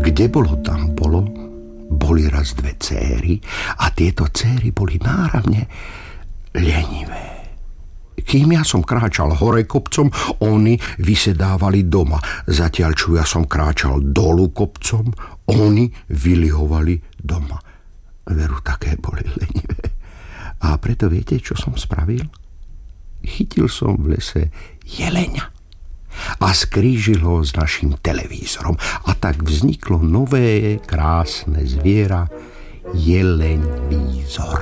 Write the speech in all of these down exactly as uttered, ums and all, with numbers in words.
Kde bolo, tam bolo. Boli raz dve céry a tieto céry boli náramne lenivé. Kým ja som kráčal hore kopcom, oni vysedávali doma. Zatiaľ, čo ja som kráčal dolu kopcom, oni vylihovali doma. Veru, také boli lenivé. A preto viete, čo som spravil? Chytil som v lese jeleňa a skrížil ho s našim televízorom. A tak vzniklo nové, krásne zviera, jeleňvízor.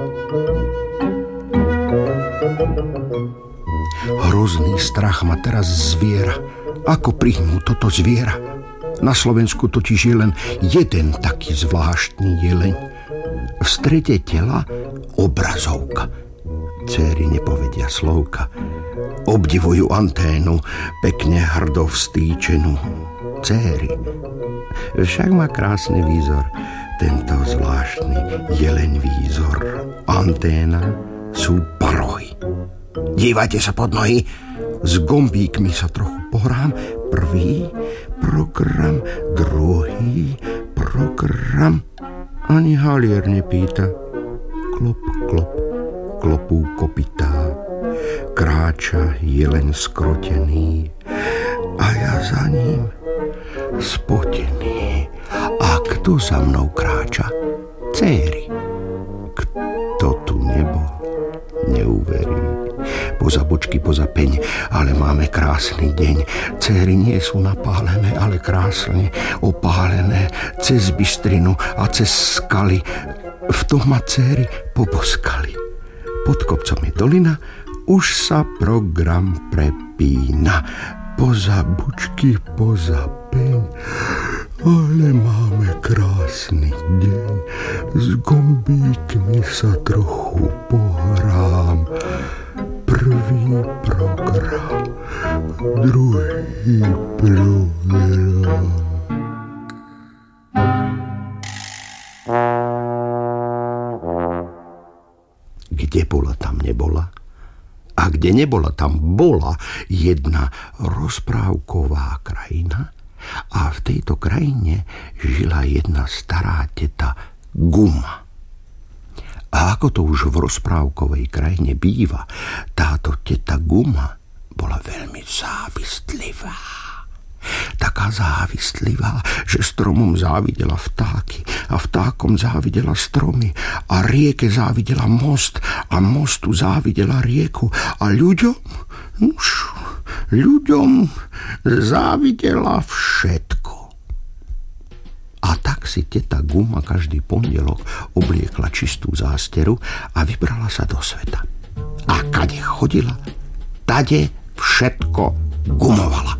Hrozný strach ma teraz zviera. Ako príjmu toto zviera? Na Slovensku totiž je len jeden taký zvláštny jeleň. V strede tela obrazovka. Céry nepovedia slovka. Obdivujú anténu, pekne hrdo vstýčenú. Céry. Však má krásny výzor, tento zvláštny jeleň výzor. Anténa sú parohy. Dívajte sa pod nohy. S gombíkmi sa trochu pohrám. Prvý program, druhý program. Ani halier nepýta. Klop, klop, klopú kopytá. Kráča jeleň skrotený a ja za ním spotený. A kto za mnou kráča? Céry. Kto tu nebol, neuverí. Poza bočky, poza peň, ale máme krásny deň. Céry nie sú napálené, ale krásne opálené cez bystrinu a cez skaly. V tom ma céry poboskali. Pod kopcom je dolina, už sa program prepína. Poza bučky, poza peň, ale máme krásny deň. S gombíkmi sa trochu pohrám. Prvý program, druhý program. Kde bola, tam nebola. A kde nebola, tam bola jedna rozprávková krajina a v tejto krajine žila jedna stará teta Guma. A ako to už v rozprávkovej krajine býva, táto teta Guma bola veľmi závistlivá. Taká závistlivá, že stromom závidela vtáky a vtákom závidela stromy a rieke závidela most a mostu závidela rieku a ľuďom, už, ľuďom závidela všetko. A tak si teta Guma každý pondelok obliekla čistú zásteru a vybrala sa do sveta. A kade chodila, tade všetko gumovala.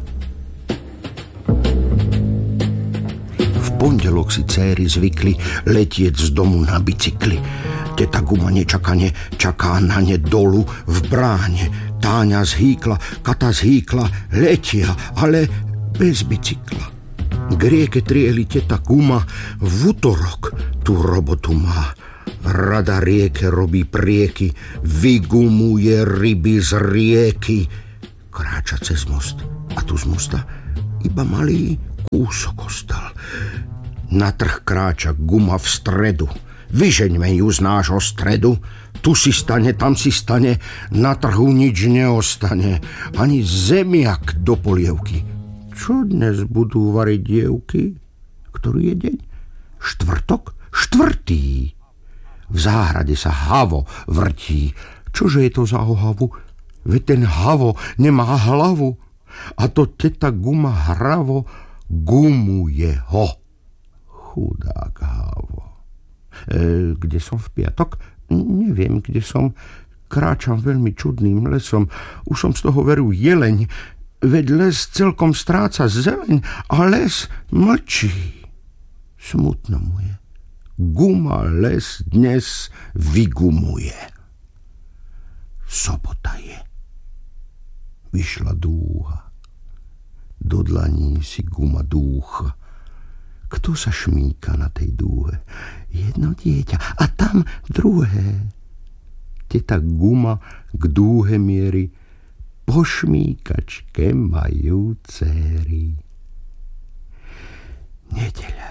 V pondelok si céry zvykli letieť z domu na bicykli. Teta Guma nečakane čaká na ne dolu v bráne. Táňa zhýkla, Kata zhýkla, letia, ale bez bicykla. K rieke trieli teta Guma, v utorok tú robotu má. Rada rieke robí prieky, vygumuje ryby z rieky. Kráča cez most a tu z mosta iba malý kúsok ostal. Na trh kráča Guma v stredu. Vyžeňme ju z nášho stredu. Tu si stane, tam si stane, na trhu nič neostane. Ani zemiak do polievky. Čo dnes budú variť dievky? Ktorý je deň? Štvrtok? Štvrtý. V záhrade sa havo vrtí. Čože je to za havu? Veď ten havo nemá hlavu. A to teta Guma hravo gumuje ho. Chudák havo. E, kde som v piatok? Neviem, kde som. Kráčam veľmi čudným lesom. Už som z toho veru jeleň. Veď les celkom stráca zeleň a les mlčí. Smutno mu je. Guma les dnes vygumuje. Sobota je. Vyšla dúha. Do dlaní si Guma dúcha. Kto sa šmíka na tej dúhe? Jedno dieťa a tam druhé. Teta Guma k dúhe mierí. Po šmíkačke majú céry. Nedeľa.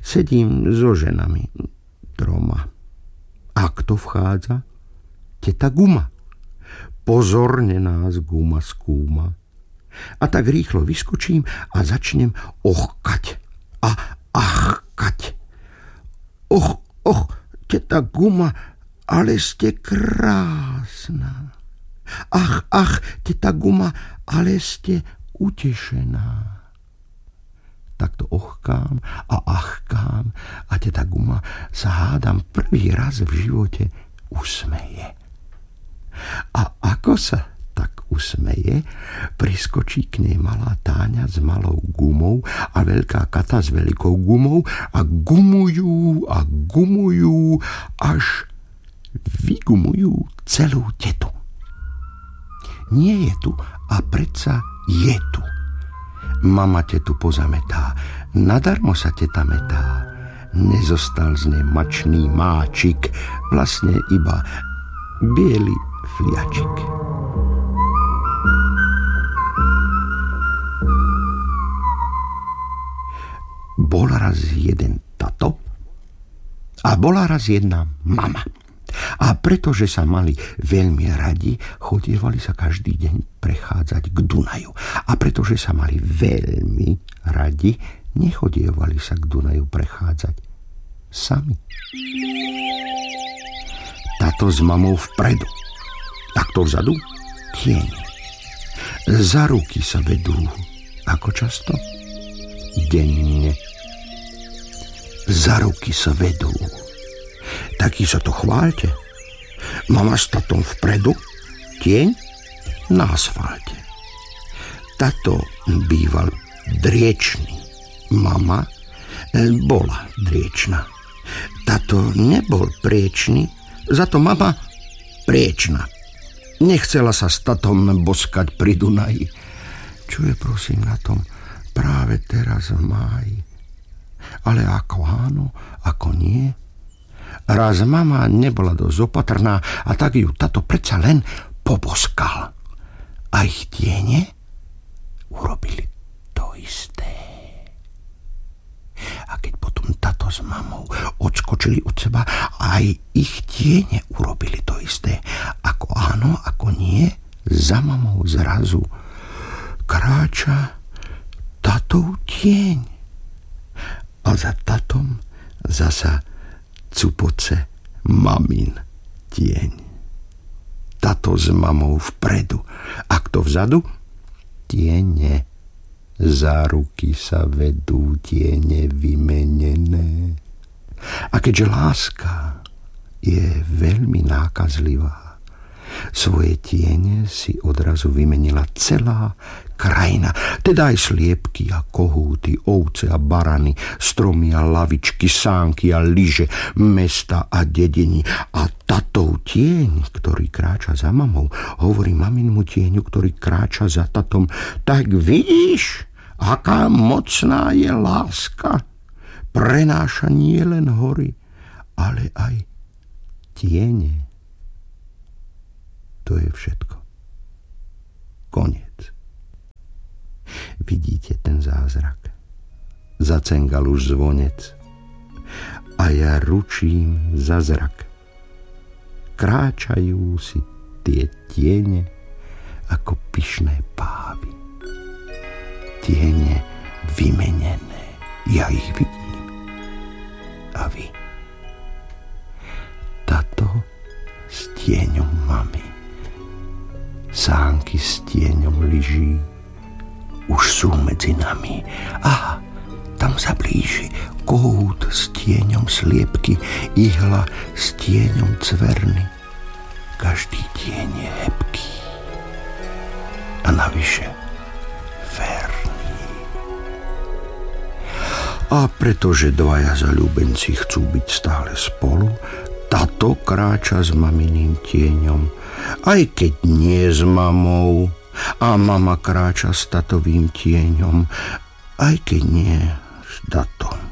Sedím so ženami, troma. A kto vchádza? Teta Guma. Pozorne nás Guma skúma. A tak rýchlo vyskočím a začnem ochkať a achkať. Och, och, teta Guma, ale ste krásna. Ach, ach, teta Guma, ale ste utešená. Takto ochkám a achkám a teta Guma sa hádam prvý raz v živote usmeje. A ako sa tak usmeje, priskočí k nej malá Táňa s malou Gumou a veľká Kata s veľkou Gumou a gumujú a gumujú, až vygumujú celú tetu. Nie je tu a predsa je tu. Mama tetu pozametá, nadarmo sa teta metá. Nezostal z nej mačný máčik, vlastne iba biely fliačik. Bol raz jeden tato a bola raz jedna mama. A pretože sa mali veľmi radi, chodievali sa každý deň prechádzať k Dunaju. A pretože sa mali veľmi radi, nechodievali sa k Dunaju prechádzať sami. Tato s mamou vpredu, takto vzadu tiene. Za ruky sa vedú. Ako často? Denne. Za ruky sa vedú. Taký sa to chváľte. Mama s tatom vpredu, tieň na asfalte. Tato býval driečný. Mama bola driečna. Tato nebol priečný, za to mama priečna. Nechcela sa s tatom boskať pri Dunaji. Čo je prosím na tom práve teraz v máji? Ale ako áno, ako nie? Raz mama nebola dosť opatrná a tak ju tato predsa len poboskal. A ich tiene urobili to isté. A keď potom tato s mamou odskočili od seba, aj ich tiene urobili to isté. Ako áno, ako nie, za mamou zrazu kráča tatov tieň. A za tatom zasa cupoce mamin tieň. Tato s mamou vpredu. A kto vzadu? Tiene. Za ruky sa vedú tiene vymenené. A keďže láska je veľmi nákazlivá, svoje tiene si odrazu vymenila celá krajina, teda aj sliepky a kohúty, ovce a barany, stromy a lavičky, sánky a lyže, mesta a dediny. A tatov tieň, ktorý kráča za mamou, hovorí maminmu tieňu, ktorý kráča za tatom: tak vidíš, aká mocná je láska. Prenáša nie len hory, ale aj tiene. To je všetko. Koniec. Vidíte ten zázrak? Zacengal už zvonec a ja ručím za zrak. Kráčajú si tie tiene ako pyšné pávy. Tiene vymenené. Ja ich vidím. A vy? Tato s tieňom mami. Sánky s tieňom lyží už sú medzi nami. Aha, tam sa blíži kohút s tieňom sliepky, ihla s tieňom cverny. Každý tieň je hebký a navyše verný. A pretože dvaja zaľúbenci chcú byť stále spolu, tato kráča s maminým tieňom, aj keď nie s mamou, a mama kráča s tatovým tieňom, aj keď nie s tatom.